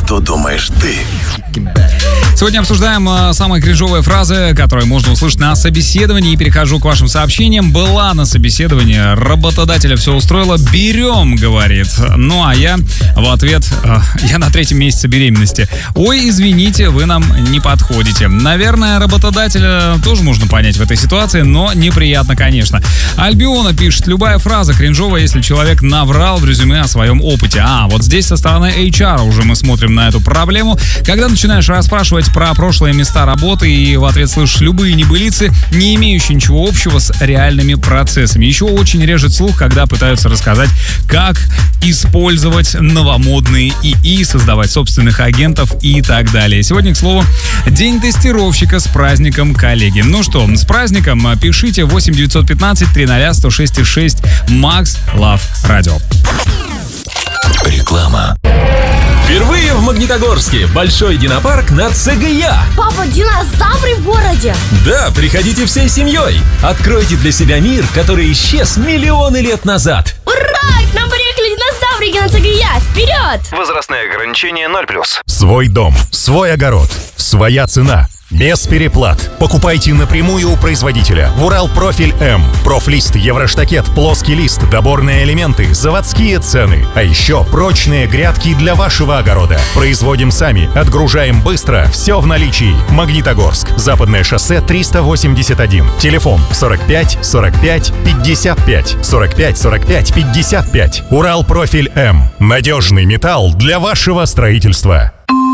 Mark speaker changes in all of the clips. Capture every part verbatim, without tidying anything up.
Speaker 1: что думаешь ты?
Speaker 2: Сегодня обсуждаем э, самые кринжовые фразы, которые можно услышать на собеседовании. И перехожу к вашим сообщениям. Была на собеседовании, работодателя все устроило, берем, говорит. Ну а я в ответ, э, я на третьем месяце беременности. Ой, извините, вы нам не подходите. Наверное, работодателя тоже можно понять в этой ситуации, но неприятно, конечно. Альбиона пишет: любая фраза кринжовая, если человек наврал в резюме о своем опыте. А, вот здесь со стороны эйч ар уже мы смотрим на эту проблему. Когда начинаешь расспрашивать про прошлые места работы и в ответ слышишь любые небылицы, не имеющие ничего общего с реальными процессами. Еще очень режет слух, когда пытаются рассказать, как использовать новомодные ИИ, создавать собственных агентов и так далее. Сегодня, к слову, день тестировщика. С праздником, коллеги. Ну что, с праздником. Пишите восемь девятьсот пятнадцать триста сто шесть шесть. Макс Лав Радио.
Speaker 1: Реклама.
Speaker 3: Впервые в Магнитогорске большой динопарк на ЦГЯ.
Speaker 4: Папа, динозавры в городе?
Speaker 3: Да, приходите всей семьей. Откройте для себя мир, который исчез миллионы лет назад.
Speaker 4: Ура! К нам приехали динозаврики на ЦГЯ. Вперед!
Speaker 5: Возрастное ограничение ноль плюс.
Speaker 6: Свой дом, свой огород, своя цена. Без переплат. Покупайте напрямую у производителя. В Уралпрофиль М. Профлист, евроштакет, плоский лист, доборные элементы, заводские цены. А еще прочные грядки для вашего огорода. Производим сами, отгружаем быстро, все в наличии. Магнитогорск. Западное шоссе триста восемьдесят один. Телефон сорок пять сорок пять пятьдесят пять. сорок пять сорок пять пятьдесят пять. Уралпрофиль М. Надежный металл для вашего строительства.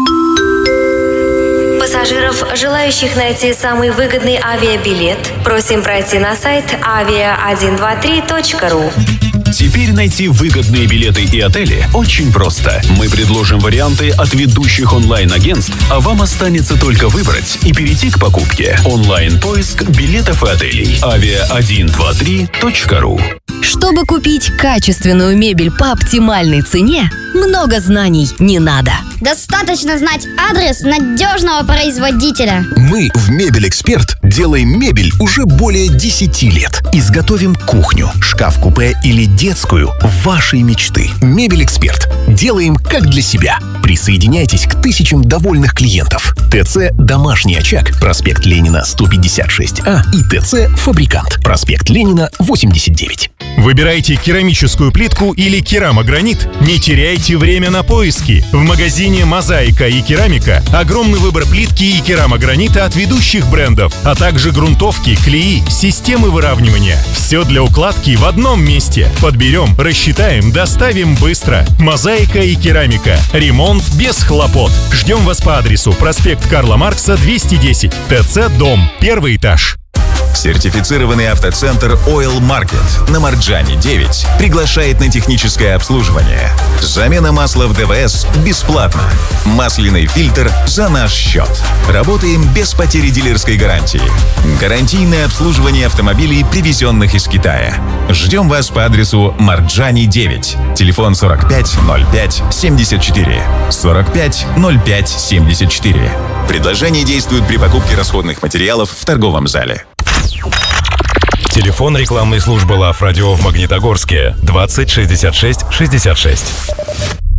Speaker 7: Пассажиров, желающих найти самый выгодный авиабилет, просим пройти на сайт авиа один два три точка ру.
Speaker 8: Теперь найти выгодные билеты и отели очень просто. Мы предложим варианты от ведущих онлайн-агентств, а вам останется только выбрать и перейти к покупке. Онлайн-поиск билетов и отелей. авиа один два три точка ру.
Speaker 9: Чтобы купить качественную мебель по оптимальной цене, много знаний не надо.
Speaker 4: Достаточно знать адрес надежного производителя.
Speaker 1: Мы в Мебель Эксперт делаем мебель уже более десяти лет. Изготовим кухню, шкаф-купе или детскую вашей мечты. Мебель Эксперт. Делаем как для себя. Присоединяйтесь к тысячам довольных клиентов. ТЦ «Домашний очаг», проспект Ленина сто пятьдесят шесть А и ТЦ «Фабрикант», проспект Ленина восемьдесят девять.
Speaker 6: Выбирайте керамическую плитку или керамогранит. Не теряйте время на поиски. В магазине «Мозаика» и «Керамика» огромный выбор плитки и керамогранита от ведущих брендов, а также грунтовки, клеи, системы выравнивания. Все для укладки в одном месте. Подберем, рассчитаем, доставим быстро. «Мозаика» и «Керамика». Ремонт без хлопот. Ждем вас по адресу проспект Карла Маркса, двести десять. ТЦ «Дом», первый этаж.
Speaker 10: Сертифицированный автоцентр Oil Market на Марджани девять приглашает на техническое обслуживание. Замена масла в ДВС бесплатно. Масляный фильтр за наш счет. Работаем без потери дилерской гарантии. Гарантийное обслуживание автомобилей, привезенных из Китая. Ждем вас по адресу Марджани девять. Телефон сорок пять ноль пять семьдесят четыре. сорок пять ноль пять семьдесят четыре. Предложение действует при покупке расходных материалов в торговом зале.
Speaker 6: Телефон рекламной службы Лав Радио в Магнитогорске двадцать шестьдесят шесть шестьдесят шесть.